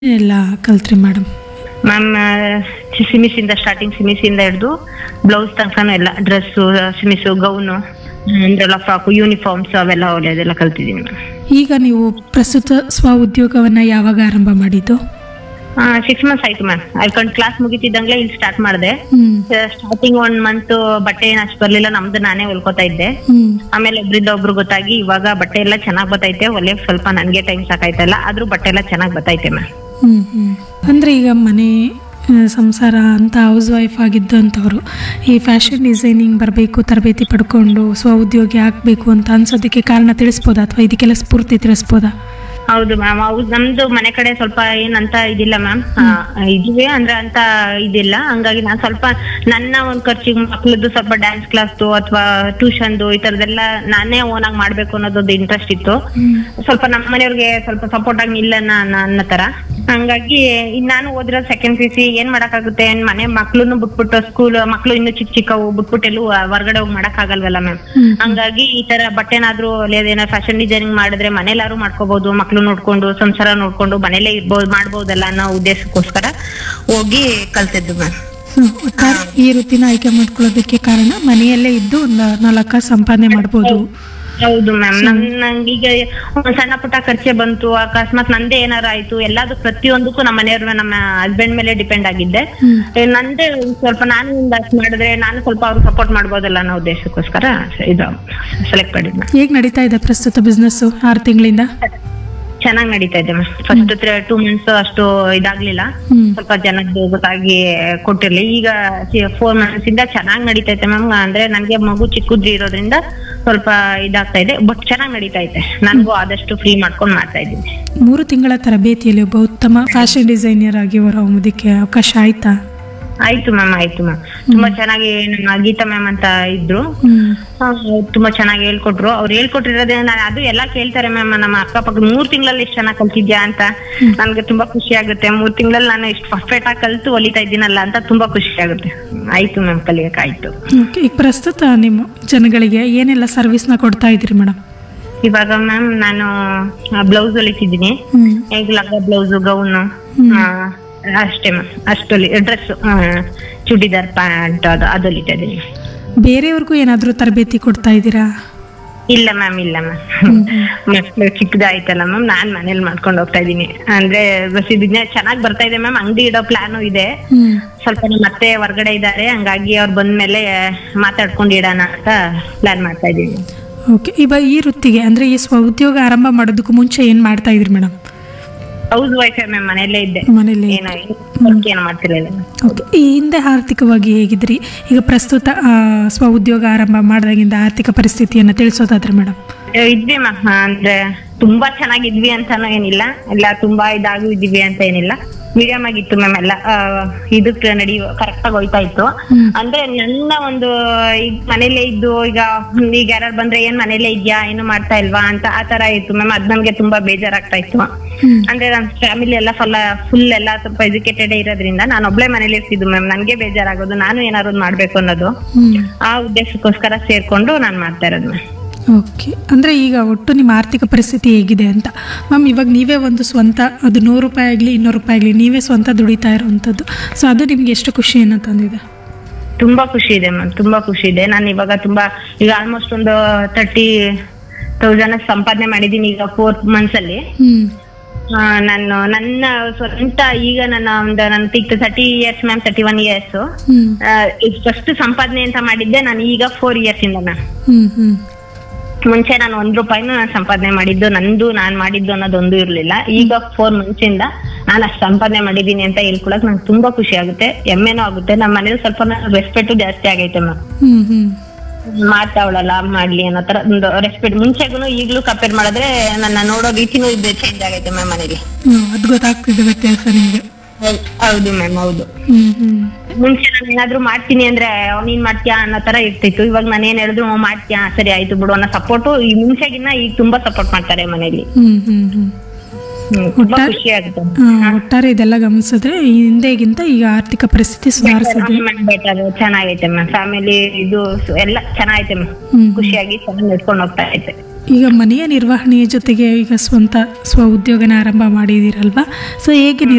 ಎಲ್ಲ ಕಲ್ತ್ರಿ madam? Ma'am ಸಿಮಿಸಿಂದ starting ಸಿಮಿಸಿಂದ ಹಿಡಿದು blouse ತನಕನೂ ಎಲ್ಲ ಡ್ರೆಸ್ಸು, ಸಿಮಿಸು, ಗೌನು, ಅಂದ್ರೆಲ್ಲ ಫ್ರಾಕು, ಯೂನಿಫಾರ್ಮ್ಸ್ ಅವೆಲ್ಲ ಹೊಲಿಯೋದೆಲ್ಲ ಕಲ್ತಿದ್ದೀನಿ ಮ್ಯಾಮ್. ಈಗ ನೀವು ಪ್ರಸ್ತುತ ಸ್ವ ಉದ್ಯೋಗವನ್ನ ಯಾವಾಗ ಆರಂಭ ಮಾಡಿದ್ದು? 6 months ಆಯ್ತು ಮ್ಯಾಮ್. ಅಲ್ಕೊಂಡು ಕ್ಲಾಸ್ ಮುಗಿತಿದ್ದಂಗ್ಲೇ ಇಲ್ಲಿ ಸ್ಟಾರ್ಟ್ ಮಾಡಿದೆ. ಸ್ಟಾರ್ಟಿಂಗ್ 1 month ಬಟ್ಟೆ ಏನ್ ಅಷ್ಟು ಬರ್ಲಿಲ್ಲ, ನಮ್ದು ನಾನೇ ಹೊಲ್ಕೋತಾ ಇದ್ದೆ. ಆಮೇಲೆ ಒಬ್ರಿಂದ ಒಬ್ರು ಗೊತ್ತಾಗಿ ಇವಾಗ ಬಟ್ಟೆ ಎಲ್ಲ ಚೆನ್ನಾಗ್ ಬರ್ತೈತೆ, ಹೊಲಿಯಕ್ ಸ್ವಲ್ಪ ನನ್ಗೆ ಟೈಮ್ ಸಾಕಾಯ್ತಲ್ಲ, ಆದ್ರೂ ಬಟ್ಟೆ ಎಲ್ಲ ಚೆನ್ನಾಗ್ ಬರ್ತೈತೆ ಮ್ಯಾಮ್. ಅಂದ್ರೆ ಈಗ ಮನೆ ಸಂಸಾರ ಅಂತ ಹೌಸ್ ವೈಫ್ ಆಗಿದ್ದಂಥವ್ರು ಈ ಫ್ಯಾಷನ್ ಡಿಸೈನಿಂಗ್ ಬರಬೇಕು, ತರಬೇತಿ ಪಡ್ಕೊಂಡು ಸ್ವ ಉದ್ಯೋಗಿ ಆಗಬೇಕು ಅಂತ ಅನ್ಸೋದಕ್ಕೆ ಕಾರಣ ತಿಳಿಸ್ಬೋದಾ, ಅಥವಾ ಇದಕ್ಕೆಲ್ಲ ಸ್ಫೂರ್ತಿ ತಿಳಿಸ್ಬೋದಾ? ಹೌದು ಮ್ಯಾಮ್, ಹೌದು. ನಮ್ದು ಮನೆ ಕಡೆ ಸ್ವಲ್ಪ ಏನಂತ ಇದಿಲ್ಲ ಮ್ಯಾಮ್, ಇದುವೆ ಅಂದ್ರೆ ಅಂತ ಇದಿಲ್ಲ. ಹಂಗಾಗಿ ನಾನ್ ಸ್ವಲ್ಪ ನನ್ನ ಒಂದ್ ಖರ್ಚಿಗೆ ಮಕ್ಳದ್ದು ಸ್ವಲ್ಪ ಡ್ಯಾನ್ಸ್ ಕ್ಲಾಸ್ದು ಅಥವಾ ಟ್ಯೂಷನ್ದು ಈ ತರದೆಲ್ಲ ನಾನೇ ಓನ್ ಆಗಿ ಮಾಡ್ಬೇಕು ಅನ್ನೋದೊಂದು ಇಂಟ್ರೆಸ್ಟ್ ಇತ್ತು. ಸ್ವಲ್ಪ ನಮ್ಮ ಮನೆಯವ್ರಿಗೆ ಸ್ವಲ್ಪ ಸಪೋರ್ಟ್ ಆಗಿ ಇಲ್ಲ ಅನ್ನೋ ತರ. ಹಂಗಾಗಿ ನಾನು ಓದಿರೋ ಸೆಕೆಂಡ್ PUC, ಏನ್ ಮಾಡಕ್ಕಾಗುತ್ತೆ, ಮನೆ ಮಕ್ಳುನು ಬಿಟ್ಬಿಟ್ಟು, ಸ್ಕೂಲ್ ಮಕ್ಳು ಇನ್ನು ಚಿಕ್ಕವು ಬಿಟ್ಬಿಟ್ಟು ಎಲ್ಲೂ ಹೊರಗಡೆ ಹೋಗಿ ಮಾಡಕ್ ಆಗಲ್ವಲ್ಲ ಮ್ಯಾಮ್. ಹಂಗಾಗಿ ಈ ತರ ಬಟ್ಟೆನಾದ್ರೂ ಏನೋ ಫ್ಯಾಷನ್ ಡಿಸೈನಿಂಗ್ ಮಾಡಿದ್ರೆ ಮನೇಲಾರು ಮಾಡ್ಕೋಬಹುದು, ಮಕ್ಳು ನೋಡ್ಕೊಂಡು ಸಂಸಾರ ನೋಡ್ಕೊಂಡು ಮನೇಲೆ ಇರ್ಬೋದು, ಮಾಡ್ಬೋದಲ್ಲ ಅನ್ನೋ ಉದ್ದೇಶಕ್ಕೋಸ್ಕರ ಹೋಗಿ ಕಲ್ತಿದ್ದು ಮ್ಯಾಮ್. ಈ ವೃತ್ತಿನ ಆಯ್ಕೆ ಮಾಡ್ಕೊಳ್ಳೋದಕ್ಕೆ ಕಾರಣ ಮನೆಯಲ್ಲೇ ಇದ್ದು ಒಂದು 4 ಕಾಸು ಸಂಪಾದನೆ ಮಾಡ್ಬೋದು. ಹೌದು ಮ್ಯಾಮ್, ನಂಗೀಗ ಸಣ್ಣ ಪುಟ್ಟ ಖರ್ಚೆ ಬಂತು, ಅಕಸ್ಮಾತ್ ನಂದೇ ಏನಾರ ಆಯ್ತು, ಎಲ್ಲಾದ್ರು ಪ್ರತಿಯೊಂದಕ್ಕೂ ನಮ್ಮ ಮನೆಯವ್ರ ನಮ್ಮ ಹಸ್ಬೆಂಡ್ ಮೇಲೆ ಡಿಪೆಂಡ್ ಆಗಿದ್ದೆ. ನಂದೇ ಸ್ವಲ್ಪ ನಾನು ಮಾಡಿದ್ರೆ ನಾನು ಸ್ವಲ್ಪ ಅವ್ರಿಗೆ ಸಪೋರ್ಟ್ ಮಾಡ್ಬೋದಲ್ಲ ಅನ್ನೋ ಉದ್ದೇಶಕ್ಕೋಸ್ಕರ ಇದು ಸೆಲೆಕ್ಟ್ ಮಾಡಿದ್ನ. ಹೇಗ್ ನಡೀತಾ ಇದೆ ಪ್ರಸ್ತುತ ಬಿಸ್ನೆಸ್? 6 ತಿಂಗಳಿಂದ ಚೆನ್ನಾಗ್ ನಡೀತಾ ಇದೆ ಮ್ಯಾಮ್. ಫಸ್ಟ್ 2 months ಅಷ್ಟು ಇದಾಗ್ಲಿಲ್ಲ, ಸ್ವಲ್ಪ ಜನದ್ದು ಗೊತ್ತಾಗಿ ಕೊಟ್ಟಿರ್ಲಿ. ಈಗ 4 months ಇಂದ ಚೆನ್ನಾಗ್ ನಡೀತಾ ಇದೆ ಮ್ಯಾಮ್. ಅಂದ್ರೆ ನನ್ಗೆ ಮಗು ಚಿಕ್ಕದ್ರಿ ಇರೋದ್ರಿಂದ ಸ್ವಲ್ಪ ಇದಾಗ್ತಾ ಇದೆ, ಬಟ್ ಚೆನ್ನಾಗ್ ನಡೀತಾ ಇದೆ. ನನ್ಗೂ ಆದಷ್ಟು ಫ್ರೀ ಮಾಡ್ಕೊಂಡು ಮಾಡ್ತಾ ಇದ್ದೀನಿ. 3 ತಿಂಗಳ ತರಬೇತಿಯಲ್ಲಿ ಒಬ್ಬ ಉತ್ತಮ ಫ್ಯಾಷನ್ ಡಿಸೈನರ್ ಆಗಿ ಹೊರಹೊಮ್ಮೋದಕ್ಕೆ ಅವಕಾಶ ಆಯ್ತಾ? ಆಯ್ತು ಮ್ಯಾಮ್, ಆಯ್ತು ಮ್ಯಾಮ್. ತುಂಬಾ ಚೆನ್ನಾಗಿ ನಮ್ಮ ಗೀತಾ ಮ್ಯಾಮ್ ಅಂತ ಇದ್ರು, ತುಂಬಾ ಚೆನ್ನಾಗಿ ಹೇಳ್ಕೊಟ್ರು. ಅವ್ರು ಹೇಳ್ಕೊಟ್ಟಿರೋದೇ ನಾನು ಅದು ಎಲ್ಲಾ ಕೇಳ್ತಾರೆ ಮ್ಯಾಮ್, ನಮ್ಮ ಅಕ್ಕಪಕ್ಕ 3 ತಿಂಗಳಲ್ಲಿ ಇಷ್ಟು ಚೆನ್ನಾಗಿ ಕಲ್ತಿದ್ಯಾ ಅಂತ. ನನ್ಗೆ ತುಂಬಾ ಖುಷಿ ಆಗುತ್ತೆ. 3 ತಿಂಗಳಲ್ಲಿ ನಾನು ಇಷ್ಟು ಪರ್ಫೆಕ್ಟ್ ಆಗಿ ಕಲ್ತು ಹೊಲಿತಾ ಇದ್ದೀನಲ್ಲ ಅಂತ ತುಂಬಾ ಖುಷಿ ಆಗುತ್ತೆ. ಆಯ್ತು ಮ್ಯಾಮ್, ಕಲಿಯಕ್ಕಾಯ್ತು. ಈಗ ಪ್ರಸ್ತುತ ನಿಮ್ಮ ಜನಗಳಿಗೆ ಏನೆಲ್ಲ ಸರ್ವಿಸ್ನ ಕೊಡ್ತಾ ಇದ್ರಿ ಮೇಡಮ್? ಇವಾಗ ಮ್ಯಾಮ್ ನಾನು ಬ್ಲೌಸ್ ಹೊಲಿತಿದ್ದೀನಿ. ಈಗ ಲಂಗ ಬ್ಲೌಸ್, ಗೌನು ಅಷ್ಟೇ ಮ್ಯಾಮ್. ಅಷ್ಟು ಡ್ರೆಸ್, ಚೂಡಿದಾರ್, ಪ್ಯಾಂಟ್ ಅದು ಹೊಲಿತಾ ಇದ್ದೀನಿ. ಬೇರೆಯವ್ರಿಗೂ ಏನಾದ್ರೂ ತರಬೇತಿ ಕೊಡ್ತಾ ಇದ್ದೀರಾ? ಇಲ್ಲ ಮ್ಯಾಮ್, ಇಲ್ಲ ಮ್ಯಾಮ್. ಮಕ್ಳು ಚಿಕ್ಕದಾಯ್ತಲ್ಲ ಮ್ಯಾಮ್, ನಾನ್ ಮನೇಲಿ ಮಾಡ್ಕೊಂಡು ಹೋಗ್ತಾ ಇದೀನಿ. ಅಂದ್ರೆ ಬಿಸ್ನೆಸ್ ಚೆನ್ನಾಗಿ ಬರ್ತಾ ಇದೆ ಮ್ಯಾಮ್. ಅಂಗಡಿ ಇಡೋ ಪ್ಲಾನು ಇದೆ. ಸ್ವಲ್ಪ ನಮ್ಮ ಮತ್ತೆ ಹೊರಗಡೆ ಇದ್ದಾರೆ, ಹಂಗಾಗಿ ಅವ್ರು ಬಂದ್ಮೇಲೆ ಮಾತಾಡ್ಕೊಂಡು ಇಡೋಣ ಅಂತ ಪ್ಲಾನ್ ಮಾಡ್ತಾ ಇದೀನಿ. ಓಕೆ, ಇವಾಗ ಈ ವೃತ್ತಿಗೆ ಅಂದ್ರೆ ಈ ಸ್ವ ಉದ್ಯೋಗ ಆರಂಭ ಮಾಡೋದಕ್ಕೂ ಮುಂಚೆ ಏನ್ ಮಾಡ್ತಾ ಇದ್ರಿ ಮೇಡಮ್? ಹೌಸ್ ವೈಫ್ ಮ್ಯಾಮ್, ಮನೇಲೇ ಇದ್ದೆ. ಏನು ಮಾಡ್ತಿರಲಿಲ್ಲ. ಓಕೆ, ಈ ಹಿಂದೆ ಆರ್ಥಿಕವಾಗಿ ಹೇಗಿದ್ರಿ? ಈಗ ಪ್ರಸ್ತುತ ಸ್ವ ಉದ್ಯೋಗ ಆರಂಭ ಮಾಡಿದಾಗಿಂದ ಆರ್ಥಿಕ ಪರಿಸ್ಥಿತಿಯನ್ನ ತಿಳಿಸೋದಾದ್ರೆ ಮೇಡಮ್? ಇದ್ವಿ ಮ್ಯಾಮ್, ಅಂದ್ರೆ ತುಂಬಾ ಚೆನ್ನಾಗಿದ್ವಿ ಅಂತಾನು ಏನಿಲ್ಲ, ಇಲ್ಲ ತುಂಬಾ ಇದಾಗಿದ್ವಿ ಅಂತ ಏನಿಲ್ಲ, ಮೀಡಿಯಂ ಆಗಿತ್ತು ಮ್ಯಾಮ್. ಎಲ್ಲ ಇದಕ್ಕೆ ಕರೆಕ್ಟ್ ಆಗಿ ಹೋಯ್ತಾ ಇತ್ತು. ಅಂದ್ರೆ ನನ್ನ ಒಂದು ಈಗ ಮನೇಲೇ ಇದ್ದು, ಈಗ ಯಾರು ಬಂದ್ರೆ ಏನ್ ಮನೇಲೇ ಇದ್ಯಾ, ಏನು ಮಾಡ್ತಾ ಇಲ್ವಾ ಅಂತ ಆ ತರ ಇತ್ತು ಮ್ಯಾಮ್. ಅದ್ ನಮ್ಗೆ ತುಂಬಾ ಬೇಜಾರಾಗ್ತಾ ಇತ್ತು. ಅಂದ್ರೆ ನಮ್ ಫ್ಯಾಮಿಲಿ ಎಲ್ಲ ಫುಲ್ ಎಲ್ಲ ಸ್ವಲ್ಪ ಎಜುಕೇಟೆಡ್ ಇರೋದ್ರಿಂದ ನಾನು ಒಬ್ಳೆ ಮನೇಲಿ ಇರ್ತಿದ್ದು ಮ್ಯಾಮ್. ನನ್ಗೆ ಬೇಜಾರಾಗೋದು, ನಾನು ಏನಾದ್ರು ಮಾಡ್ಬೇಕು ಅನ್ನೋದು, ಆ ಉದ್ದೇಶಕ್ಕೋಸ್ಕರ ಸೇರ್ಕೊಂಡು ನಾನ್ ಮಾಡ್ತಾ ಇರೋದು ಮ್ಯಾಮ್. ಓಕೆ, ಅಂದರೆ ಈಗ ಒಟ್ಟು ನಿಮ್ಮ ಆರ್ಥಿಕ ಪರಿಸ್ಥಿತಿ ಹೇಗಿದೆ ಅಂತ ಮ್ಯಾಮ್? ಇವಾಗ ನೀವೇ ಒಂದು ಸ್ವಂತ, ಅದು 100 ರೂಪಾಯಿ ಆಗಲಿ 200 ರೂಪಾಯಿ ಆಗಲಿ, ನೀವೇ ಸ್ವಂತ ದುಡಿತಾ ಇರೋವಂಥದ್ದು. ಸೊ ಅದು ನಿಮ್ಗೆ ಎಷ್ಟು ಖುಷಿಯನ್ನು ತಂದಿದೆ? ತುಂಬಾ ಖುಷಿ ಇದೆ ಮ್ಯಾಮ್, ತುಂಬಾ ಖುಷಿ ಇದೆ. ನಾನು ಇವಾಗ ತುಂಬಾ ಈಗ ಆಲ್ಮೋಸ್ಟ್ ಒಂದು 30,000 ಸಂಪಾದನೆ ಮಾಡಿದ್ದೀನಿ ಈಗ 4 months ಅಲ್ಲಿ. ನಾನು ನನ್ನ ಸ್ವಂತ ಈಗ ನನ್ನ 30 years ಮ್ಯಾಮ್, 31 years. ಫಸ್ಟ್ ಸಂಪಾದನೆ ಅಂತ ಮಾಡಿದ್ದೆ ನಾನು ಈಗ 4 years ಇಂದ ಮ್ಯಾಮ್. ಮುಂಚೆ ನಾನು 1 ರೂಪಾಯಿನೂ ನಾನು ಸಂಪಾದನೆ ಮಾಡಿದ್ದು, ನಂದು ನಾನ್ ಮಾಡಿದ್ದು ಅನ್ನೋದೊಂದು ಇರ್ಲಿಲ್ಲ. ಈಗ 4 months ಇಂದ ನಾನು ಅಷ್ಟು ಸಂಪಾದನೆ ಮಾಡಿದೀನಿ ಅಂತ ಹೇಳ್ಕೊಳಕ್ ನಂಗೆ ತುಂಬಾ ಖುಷಿ ಆಗುತ್ತೆ, ಹೆಮ್ಮೆನೂ ಆಗುತ್ತೆ. ನಮ್ಮ ಮನೇಲಿ ಸ್ವಲ್ಪ ರೆಸ್ಪೆಕ್ಟ್ ಜಾಸ್ತಿ ಆಗೈತೆ ಮ್ಯಾಮ್. ಮಾಡ್ತಾವಳಲ್ಲ ಮಾಡ್ಲಿ ಅನ್ನೋ ತರ ಒಂದು ರೆಸ್ಪೆಕ್ಟ್. ಮುಂಚೆಗೂ ಈಗ್ಲೂ ಕಂಪೇರ್ ಮಾಡಿದ್ರೆ ನನ್ನ ನೋಡೋ ರೀತಿನೂ ಚೇಂಜ್ ಆಗೈತೆ ಮ್ಯಾಮ್ ಮನೇಲಿ. ಅದು ಗೊತ್ತಾಗ್ತಿದೆ ವ್ಯತ್ಯಾಸ ನಿಮ್ಗೆ? ಹೌದು ಮ್ಯಾಮ್, ಹೌದು. ಮುಂಚೆ ನಾನು ಏನಾದ್ರು ಮಾಡ್ತೀನಿ ಅಂದ್ರೆ ನೀನ್ ಮಾಡ್ತೀಯಾ ಅನ್ನೋ ತರ ಇರ್ತಿತ್ತು. ಇವಾಗ ನಾನು ಏನ್ ಹೇಳಿದ್ರು ಮಾಡ್ತೀಯಾ, ಸರಿ ಆಯ್ತು ಬಿಡು ಅನ್ನೋ ಸಪೋರ್ಟ್ ಈ ಮುಂಚೆಗಿನ್ನ ಈಗ ತುಂಬಾ ಸಪೋರ್ಟ್ ಮಾಡ್ತಾರೆ ಮನೇಲಿ. ಒಟ್ಟಾರೆ ಇದೆಲ್ಲ ಗಮನಿಸಿದ್ರೆ ಹಿಂದೆಗಿಂತ ಈಗ ಆರ್ಥಿಕ ಪರಿಸ್ಥಿತಿ ಸುಧಾರಿಸಿದೆ, ಚೆನ್ನಾಗೈತೆ ಮ್ಯಾಮ್. ಫ್ಯಾಮಿಲಿ ಇದು ಎಲ್ಲ ಚೆನ್ನಾಗೈತೆ ಮ್ಯಾಮ್. ಖುಷಿಯಾಗಿ ಚೆನ್ನಾಗಿ ನಡ್ಕೊಂಡು ಹೋಗ್ತಾ ಐತೆ. ಈಗ ಮನೆಯ ನಿರ್ವಹಣೆಯ ಜೊತೆಗೆ ಈಗ ಸ್ವ ಉದ್ಯೋಗನ ಆರಂಭ ಮಾಡಿದ್ದೀರಲ್ವಾ, ಸೊ ಹೇಗೆ